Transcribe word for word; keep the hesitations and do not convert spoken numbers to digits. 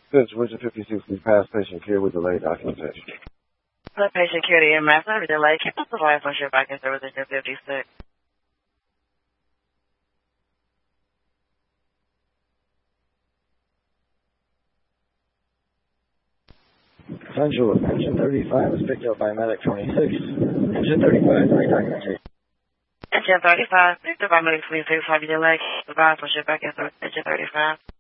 Good, Division fifty-six, we passed patient care with delayed documentation. Let patient care to E M S, not delay. Can you provide for sure back in Division fifty-six? Central, engine thirty-five was picked up by medic twenty-six. Engine thirty-five, delayed documentation. Engine thirty-five, picked up by medic twenty-six, have you delay? Provide for sure back in Engine thirty-five.